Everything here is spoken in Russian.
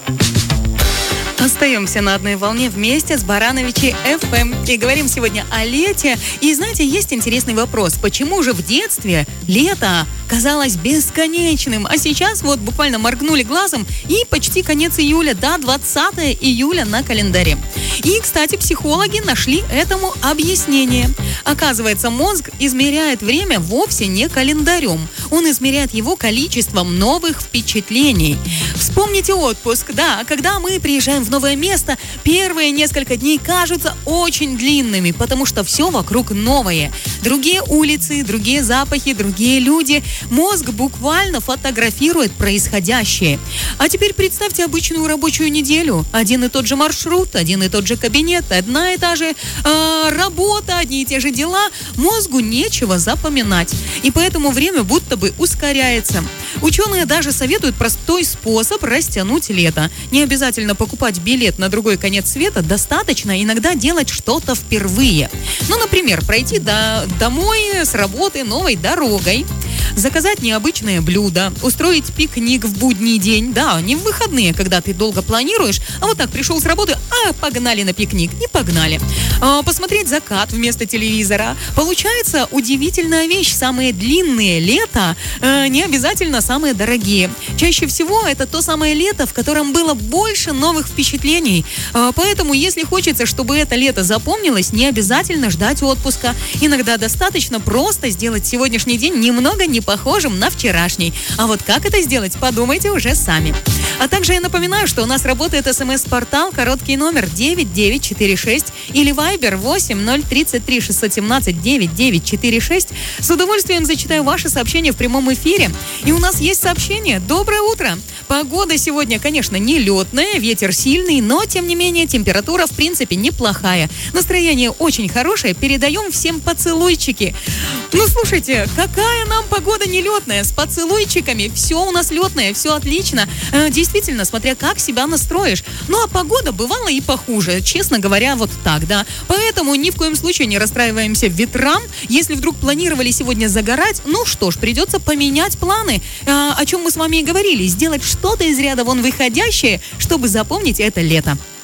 Остаемся на одной волне вместе с Барановичи ФМ. И говорим сегодня о лете. И знаете, есть интересный вопрос. Почему же в детстве лето казалось бесконечным? А сейчас вот буквально моргнули глазом и почти конец июля, да, 20 июля на календаре. И, кстати, психологи нашли этому объяснение. Оказывается, мозг измеряет время вовсе не календарем. Он измеряет его количеством новых впечатлений. Вспомните отпуск, да, когда мы приезжаем в новое место, первые несколько дней кажутся очень длинными, потому что все вокруг новое. Другие улицы, другие запахи, другие люди. Мозг буквально фотографирует происходящее. А теперь представьте обычную рабочую неделю. Один и тот же маршрут, один и тот же кабинет, одна и та же работа, одни и те же дела. Мозгу нечего запоминать. И поэтому время будто бы ускоряется. Ученые даже советуют простой способ растянуть лето. Не обязательно покупать билет на другой конец света, достаточно иногда делать что-то впервые. Ну, например, пройти домой с работы новой дорогой, заказать необычное блюдо, устроить пикник в будний день, да, не в выходные, когда ты долго планируешь, а вот так пришел с работы, погнали на пикник, и погнали. Посмотреть закат вместо телевизора. Получается удивительная вещь. Самые длинные лета не обязательно самые дорогие. Чаще всего это то самое лето, в котором было больше новых впечатлений. Поэтому, если хочется, чтобы это лето запомнилось, не обязательно ждать отпуска. Иногда достаточно просто сделать сегодняшний день немного не похожим на вчерашний. А вот как это сделать, подумайте уже сами. А также я напоминаю, что у нас работает СМС-портал, короткий номер 9946 или Вайбер 8033 617 9946. С удовольствием зачитаю ваши сообщения в прямом эфире. И у нас есть сообщение. Доброе утро! Погода сегодня, конечно, не летная, ветер сильный, но, тем не менее, температура, в принципе, неплохая. Настроение очень хорошее, передаем всем поцелуйчики. Ну, слушайте, какая нам погода нелетная, с поцелуйчиками, все у нас летное, все отлично. Действительно, смотря как себя настроишь. Ну, а погода бывала и похуже, честно говоря, вот так, да. Поэтому ни в коем случае не расстраиваемся ветрам. Если вдруг планировали сегодня загорать, ну что ж, придется поменять планы. О чем мы с вами и говорили, сделать что-то из ряда вон выходящее, чтобы запомнить это лето.